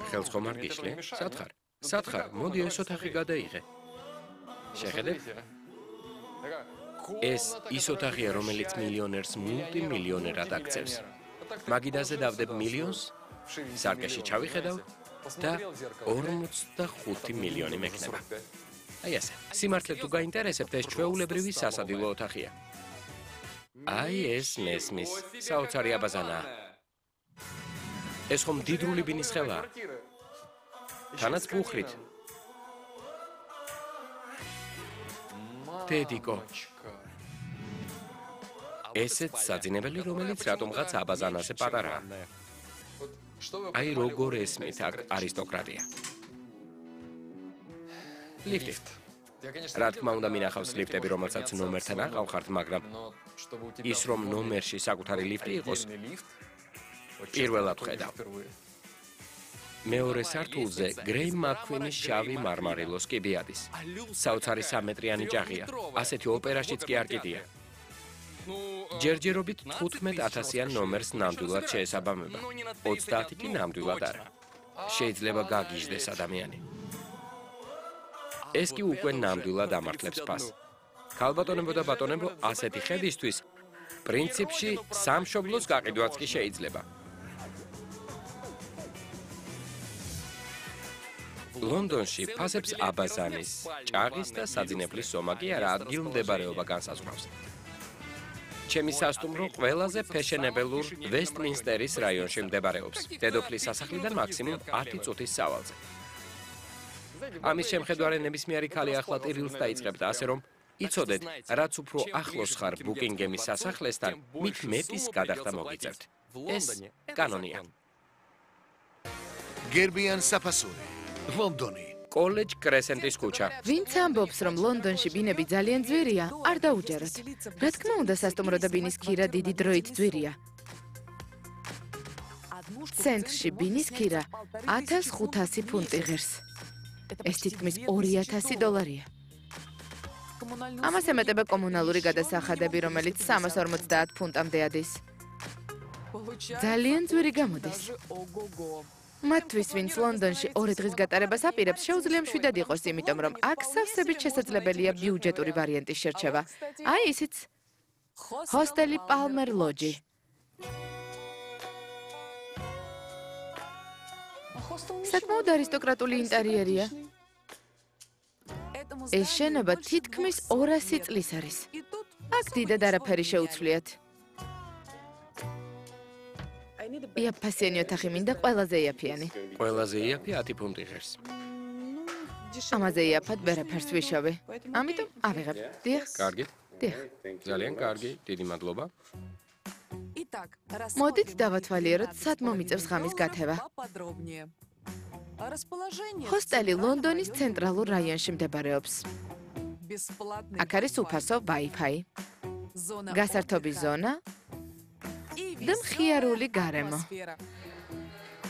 ხელს ხომ არ გიშლი? სათხარ? სათხარ, მოდი ეს ოთახი გადაიღე. შეხედეთ? ეს ის ოთახია, რომელიც მილიონერს მულტიმილიონერად აქცევს. მაგიდაზე დავდებ მილიონს, სარკეში ჩავიხედავ და 45 მილიონი მექნება. აი ესე. სიმართლე თუ გაინტერესებთ, ეს ჩვეულებრივი სასადილო ოთახია. აი ეს მესმის, საოცარი აბაზანაა. ეს ხომ დიდრული ბინის ხელაა. თანაც ბუხრით. დედიკო. ესეც საძინებელი, რომელიც რატომღაც აბაზანაზე პატარაა. აი როგორ ესმით აქ არისტოკრატია. ლიფტი. რა თქმა უნდა მინახავს ლიფტები, რომელსაც ნომერთან აყავხართ, მაგრამ ის რომ ნომერში საკუთარი ლიფტი იყოს, პირველად ხედავ. მეორე სართულზე გრეიმ მაკ-ქვინის შავი მარმარილოს კიბე ადის. საოცარი 3 მეტრიანი ჭაღია. ასეთი ოპერაშიც კი არ კიდია. ჯერჯერობით 15,000-იან ნომერს ნამდვილად შეესაბამება. 30 კი ნამდვილად არა. შეიძლება გაგიჟდეს ადამიანი. ეს კი უკვე ნამდვილად ამართლებს ფასს. ქალბატონებო და ბატონებო, ასეთი ხედისთვის პრინციპში სამშობლოს გაყიდვაც კი შეიძლება. ლონდონში ფასებს აბაზანის, ჭაღის და საძინებლის ზომა კი არა ადგილმდებარეობა განსაზღვრავს. ჩემი სასტუმრო ყველაზე ფეშენებელურ ვესტმინსტერის რაიონში მდებარეობს. დედოფლის სასახლიდან მაქსიმუმ 10 წუთის სავალზე. ამის შემხედარე ნებისმიერი ქალი ახლა ტირილს დაიწყებდა, ასე რომ იცოდეთ, რაც უფრო ახლოს ხარ ბუკინგემის სასახლესთან, მით მეტის გადახდა მოგიწევთ. ეს კანონია. გერბიან საფასური, ლონდონი. კოლეჯ კრესენტის ქუჩა. ვინც ამბობს, რომ ლონდონში ბინები ძალიან ძვირია, არ დაუჯეროთ. რა თქმა უნდა, სასტუმრო და ბინის ქირა დიდი დროით ძვირია. ცენტრში ბინის ქირა 1500 ფუნტი ღირს. ეს თითქმის $2000. ამას ემატება კომუნალური გადასახადები, რომელიც 350 ფუნტამდე ადის. ძალიან ძვირი გამოდის. მათთვის, ვინც ლონდონში 2 დღის გატარებას აპირებს, შეუძლია მშვიდად იყოს, იმიტომ რომ აქ სავსებით შესაძლებელია ბიუჯეტური ვარიანტის შერჩევა. აი ისიც. ჰოსტელი პალმერ ლოჯი. საკმაოდ არისტოკრატული ინტერიერია. ეს შენობა თითქმის 200 წლის არის. აქ დიდად არაფერი შეუცვლიათ. იაფფასიანი ოთახი მინდა, ყველაზე იაფიანი. ყველაზე იაფი 10 ფუნტი ღირს. ამაზე იაფად ვერაფერს ვიშოვე. ამიტომ ავიღებ. დიახ. კარგი. დიახ. ძალიან კარგი, დიდი მადლობა. მოდით დავათვალიეროთ, სად მომიწევს ღამის გათევა. ჰოსტელი ლონდონის ცენტრალურ რაიონში მდებარეობს. აქ არის უფასო Wi-Fi, გასართობის ზონა და მხიარული გარემო.